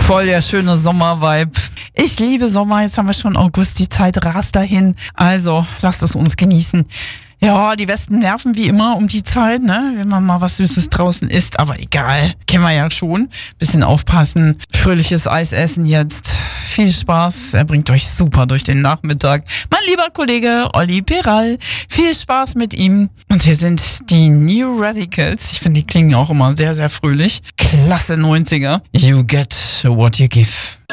Voll der schöne Sommervibe. Ich liebe Sommer, jetzt haben wir schon August, die Zeit rast dahin. Also, lasst es uns genießen. Ja, die Westen nerven wie immer um die Zeit, ne? Wenn man mal was Süßes draußen isst, aber egal, kennen wir ja schon. Bisschen aufpassen, fröhliches Eis essen jetzt. Viel Spaß, er bringt euch super durch den Nachmittag. Mein lieber Kollege Olli Peral, viel Spaß mit ihm. Und hier sind die New Radicals. Ich finde, die klingen auch immer sehr, sehr fröhlich. Klasse 90er. You get what you give.